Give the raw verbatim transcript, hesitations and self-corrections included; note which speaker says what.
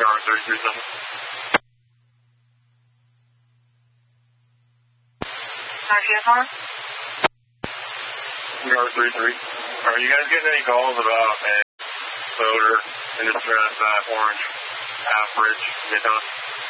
Speaker 1: Tower thirty-three seven.
Speaker 2: R T S on?
Speaker 1: Tower thirty-three. Are you guys getting any calls about a boater in distress at Orange, Half Bridge, Midtown?